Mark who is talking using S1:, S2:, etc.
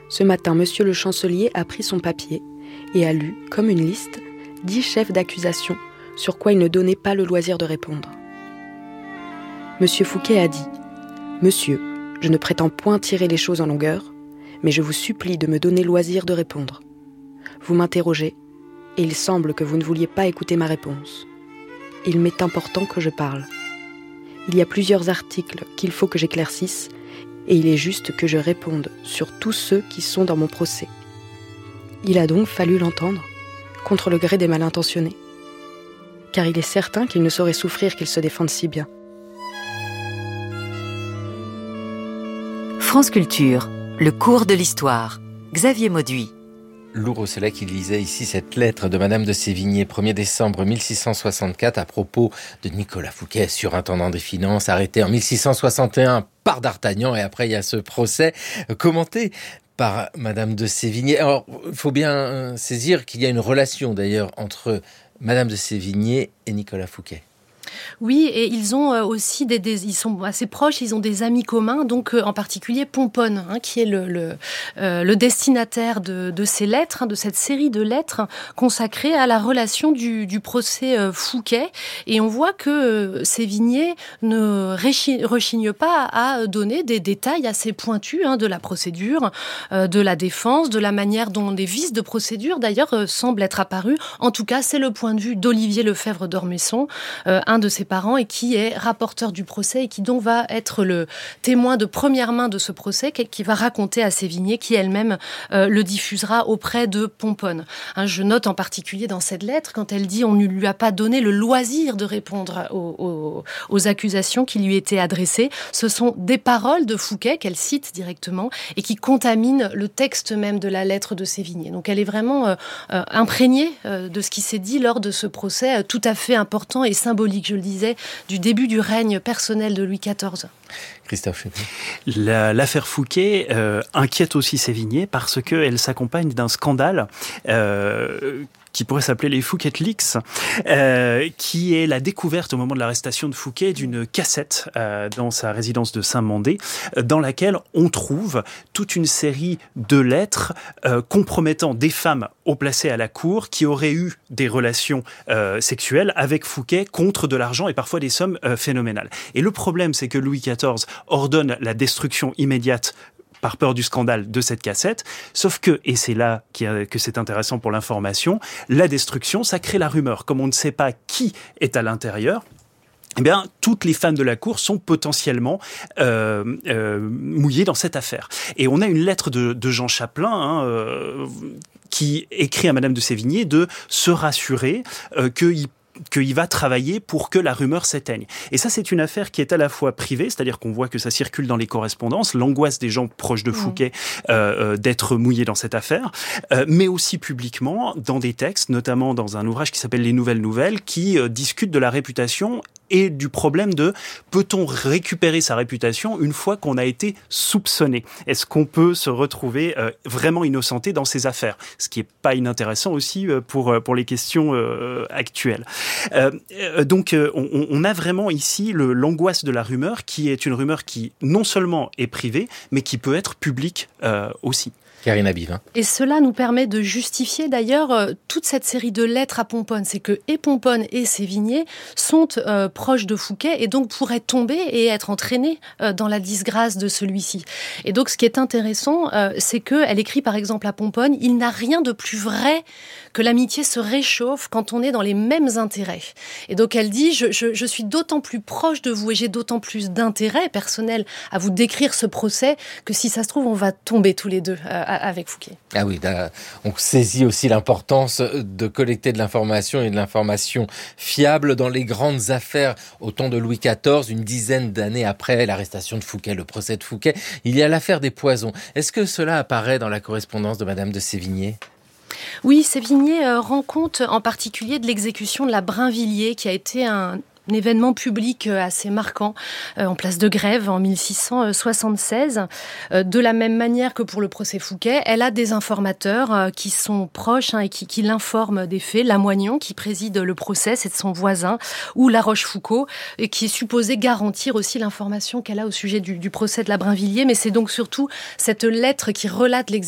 S1: Ce matin, monsieur le chancelier a pris son papier et a lu, comme une liste, 10 chefs d'accusation sur quoi il ne donnait pas le loisir de répondre. Monsieur Fouquet a dit « Monsieur, je ne prétends point tirer les choses en longueur, mais je vous supplie de me donner loisir de répondre. Vous m'interrogez, et il semble que vous ne vouliez pas écouter ma réponse. Il m'est important que je parle. Il y a plusieurs articles qu'il faut que j'éclaircisse, et il est juste que je réponde sur tous ceux qui sont dans mon procès. Il a donc fallu l'entendre, contre le gré des mal intentionnés, car il est certain qu'il ne saurait souffrir qu'ils se défendent si bien. »
S2: France Culture, le cours de l'histoire. Xavier Mauduit.
S3: Lou Rosselet qui lisait ici cette lettre de Madame de Sévigné, 1er décembre 1664, à propos de Nicolas Fouquet, surintendant des finances, arrêté en 1661 par d'Artagnan, et après il y a ce procès commenté par Madame de Sévigné. Alors, il faut bien saisir qu'il y a une relation d'ailleurs entre Madame de Sévigné et Nicolas Fouquet.
S4: Oui, et ils ont aussi ils sont assez proches, ils ont des amis communs, donc en particulier Pomponne, qui est le destinataire de ces lettres, de cette série de lettres consacrées à la relation du procès Fouquet. Et on voit que Sévigné ne rechigne pas à donner des détails assez pointus de la procédure, de la défense, de la manière dont les vices de procédure d'ailleurs semblent être apparus. En tout cas, c'est le point de vue d'Olivier Lefebvre d'Ormesson, un de ses parents, et qui est rapporteur du procès et qui donc va être le témoin de première main de ce procès, qui va raconter à Sévigné, qui elle-même le diffusera auprès de Pomponne. Je note en particulier dans cette lettre, quand elle dit « on ne lui a pas donné le loisir de répondre aux accusations qui lui étaient adressées », ce sont des paroles de Fouquet qu'elle cite directement et qui contaminent le texte même de la lettre de Sévigné. Donc elle est vraiment imprégnée de ce qui s'est dit lors de ce procès tout à fait important et symbolique, je le disais, du début du règne personnel de Louis XIV.
S3: Christophe Chenet.
S5: L'affaire Fouquet inquiète aussi Sévigné parce qu'elle s'accompagne d'un scandale qui pourrait s'appeler les Fouquet Leaks, qui est la découverte au moment de l'arrestation de Fouquet d'une cassette dans sa résidence de Saint-Mandé, dans laquelle on trouve toute une série de lettres compromettant des femmes haut placées à la cour qui auraient eu des relations sexuelles avec Fouquet contre de l'argent et parfois des sommes phénoménales. Et le problème, c'est que Louis XIV ordonne la destruction immédiate par peur du scandale de cette cassette, sauf que, et c'est là que c'est intéressant pour l'information, la destruction, ça crée la rumeur. Comme on ne sait pas qui est à l'intérieur, eh bien, toutes les femmes de la cour sont potentiellement mouillées dans cette affaire. Et on a une lettre de Jean Chapelain, qui écrit à Madame de Sévigné de se rassurer qu'il va travailler pour que la rumeur s'éteigne. Et ça, c'est une affaire qui est à la fois privée, c'est-à-dire qu'on voit que ça circule dans les correspondances, l'angoisse des gens proches de Fouquet d'être mouillés dans cette affaire, mais aussi publiquement dans des textes, notamment dans un ouvrage qui s'appelle Les Nouvelles Nouvelles, qui discute de la réputation et du problème de peut-on récupérer sa réputation une fois qu'on a été soupçonné ? Est-ce qu'on peut se retrouver vraiment innocenté dans ces affaires ? Ce qui n'est pas inintéressant aussi pour les questions actuelles. Donc on a vraiment ici l'angoisse de la rumeur, qui est une rumeur qui non seulement est privée, mais qui peut être publique aussi.
S3: Karina Bivin.
S4: Et cela nous permet de justifier d'ailleurs toute cette série de lettres à Pomponne. C'est que et Pomponne et Sévigné sont proches de Fouquet et donc pourraient tomber et être entraînés dans la disgrâce de celui-ci. Et donc ce qui est intéressant, c'est qu'elle écrit par exemple à Pomponne « Il n'a rien de plus vrai que l'amitié se réchauffe quand on est dans les mêmes intérêts. » Et donc elle dit « Je suis d'autant plus proche de vous et j'ai d'autant plus d'intérêt personnel à vous décrire ce procès que si ça se trouve, on va tomber tous les deux avec Fouquet. »
S3: Ah oui, on saisit aussi l'importance de collecter de l'information et de l'information fiable dans les grandes affaires. Au temps de Louis XIV, une dizaine d'années après l'arrestation de Fouquet, le procès de Fouquet, il y a l'affaire des poisons. Est-ce que cela apparaît dans la correspondance de Madame de Sévigné ?
S4: Oui, Sévigné rend compte en particulier de l'exécution de la Brinvilliers, qui a été un événement public assez marquant en place de Grève en 1676. De la même manière que pour le procès Fouquet, elle a des informateurs qui sont proches et qui l'informent des faits. Lamoignon, qui préside le procès, c'est de son voisin, ou La Rochefoucauld, et qui est supposé garantir aussi l'information qu'elle a au sujet du procès de la Brinvilliers. Mais c'est donc surtout cette lettre qui relate l'exécution